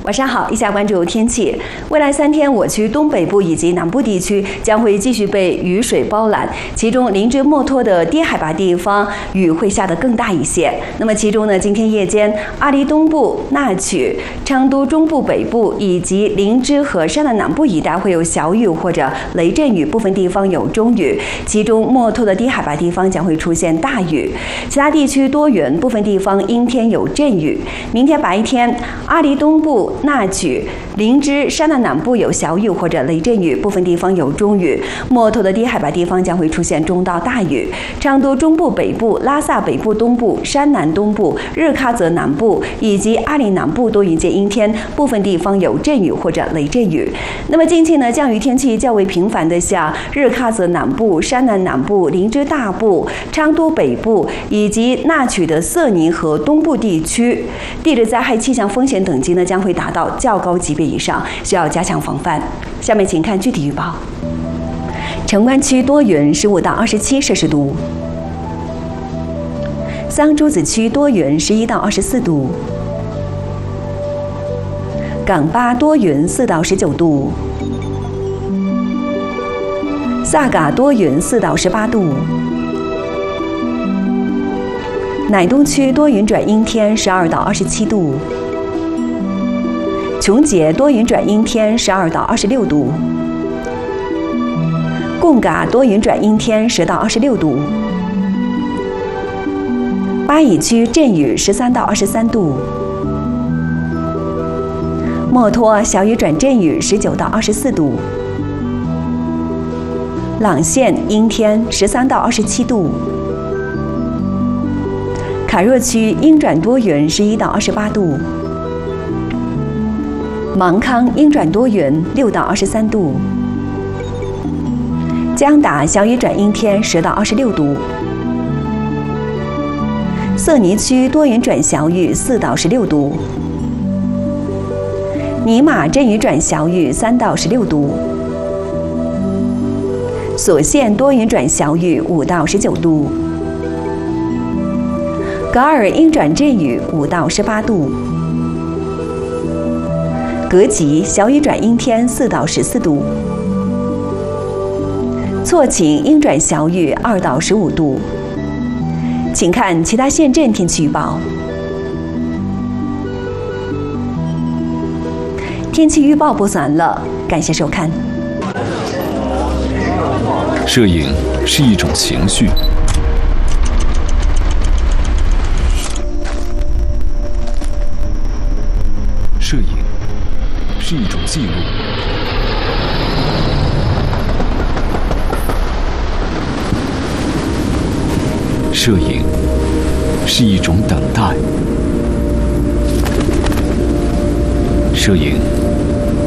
晚上好，以下关注天气。未来3天，我区东北部以及南部地区将会继续被雨水包揽，其中林芝、墨脱的低海拔地方雨会下得更大一些。那么其中呢，今天夜间，阿里东部、那曲、昌都中部北部以及林芝和山南南部一带会有小雨或者雷阵雨，部分地方有中雨。其中墨脱的低海拔地方将会出现大雨，其他地区多云，部分地方阴天有阵雨。明天白天，阿里东部、那曲、林芝、山南南部有小雨或者雷阵雨，部分地方有中雨。墨脱的低海拔地方将会出现中到大雨。昌都中部北部、拉萨北部东部、山南东部、日喀则南部以及阿里南部多云见阴天，部分地方有阵雨或者雷阵雨。那么近期呢，降雨天气较为频繁的像日喀则南部、山南南部、林芝大部、昌都北部以及那曲的色尼和东部地区，地质灾害气象风险等级呢将会达到较高级别以上，需要加强防范。下面请看具体预报。城关区多云，15到27摄氏度；桑珠子区多云，11到24度；港巴多云，4到19度；萨嘎多云，4到18度；乃东区多云转阴天，12到27度；琼解多云转阴天，12到26度；贡嘎多云转阴天，10到26度；巴以区阵雨，13到23度；墨脱小雨转阵雨，19到24度；朗县阴天，13到27度；卡若区阴转多云，11到28度；芒康阴转多云，6到23度；江达小雨转阴天，10到26度；色尼区多云转小雨，4到16度；尼玛阵雨转小雨，3到16度；索县多云转小雨，5到19度；噶尔阴转阵雨，5到18度；格吉小雨转阴天，4到14度；错寝阴转小雨，2到15度。请看其他县镇天气预报。天气预报播送完了，感谢收看。 摄影是一种情绪，摄影是一种记录，摄影是一种等待，摄影